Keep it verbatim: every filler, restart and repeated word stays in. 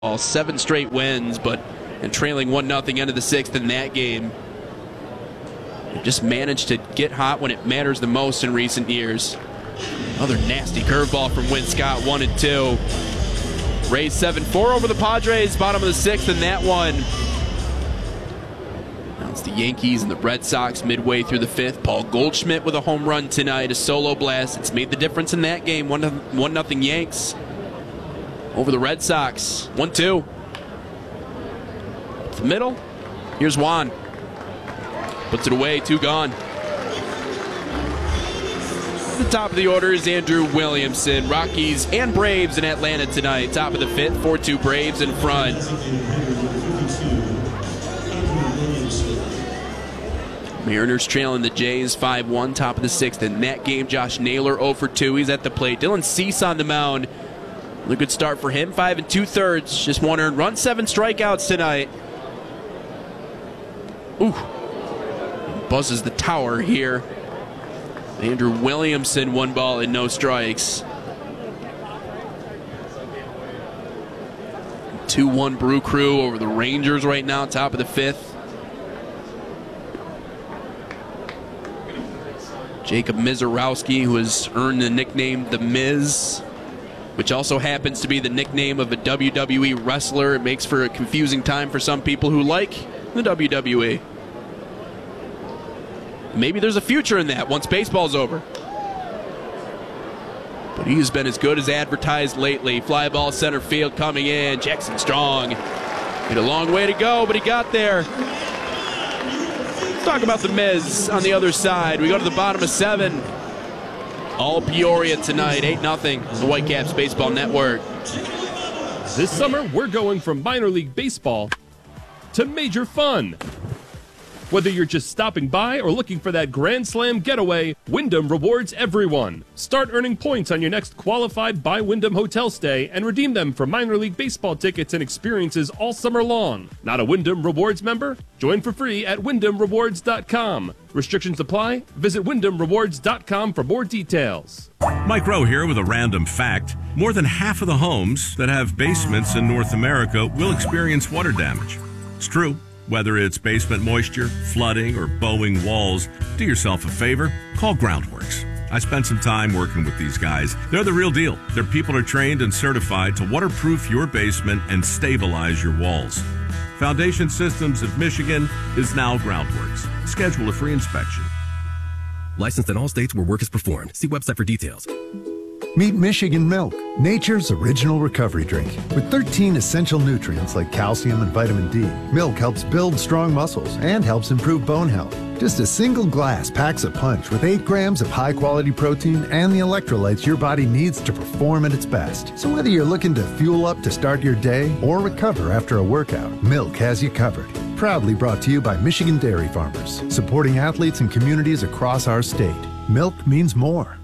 All seven straight wins, but and trailing one nothing into the sixth in that game. Just managed to get hot when it matters the most in recent years. Another nasty curveball from Win Scott, one and two. Rays seven four over the Padres, bottom of the sixth in that one. Now it's the Yankees and the Red Sox midway through the fifth. Paul Goldschmidt with a home run tonight, a solo blast. It's made the difference in that game. One, one nothing Yanks over the Red Sox. one two. The middle. Here's Juan. Puts it away, two gone. At the top of the order is Andrew Williamson. Rockies and Braves in Atlanta tonight. Top of the fifth, four two Braves in front. Mariners trailing the Jays five one, top of the sixth. In that game, Josh Naylor oh for two. He's at the plate. Dylan Cease on the mound. A good start for him. Five and two thirds. Just one earned run, seven strikeouts tonight. Ooh. Buzzes the tower here. Andrew Williamson, one ball and no strikes. two one Brew Crew over the Rangers right now, top of the fifth. Jacob Mizorowski, who has earned the nickname The Miz, which also happens to be the nickname of a W W E wrestler. It makes for a confusing time for some people who like the W W E. Maybe there's a future in that once baseball's over. But he's been as good as advertised lately. Fly ball center field coming in. Jackson Strong. Had a long way to go, but he got there. Let's talk about the Miz on the other side. We go to the bottom of seven. All Peoria tonight, eight nothing. The Whitecaps Baseball Network. This summer, we're going from minor league baseball to major fun. Whether you're just stopping by or looking for that Grand Slam getaway, Wyndham rewards everyone. Start earning points on your next qualified by Wyndham hotel stay and redeem them for minor league baseball tickets and experiences all summer long. Not a Wyndham Rewards member? Join for free at wyndham rewards dot com. Restrictions apply. Visit wyndham rewards dot com for more details. Mike Rowe here with a random fact. More than half of the homes that have basements in North America will experience water damage. It's true. Whether it's basement moisture, flooding, or bowing walls, do yourself a favor, call Groundworks. I spent some time working with these guys. They're the real deal. Their people are trained and certified to waterproof your basement and stabilize your walls. Foundation Systems of Michigan is now Groundworks. Schedule a free inspection. Licensed in all states where work is performed. See website for details. Meet Michigan Milk, nature's original recovery drink. With thirteen essential nutrients like calcium and vitamin D, milk helps build strong muscles and helps improve bone health. Just a single glass packs a punch with eight grams of high-quality protein and the electrolytes your body needs to perform at its best. So whether you're looking to fuel up to start your day or recover after a workout, Milk has you covered. Proudly brought to you by Michigan Dairy Farmers, supporting athletes and communities across our state. Milk means more.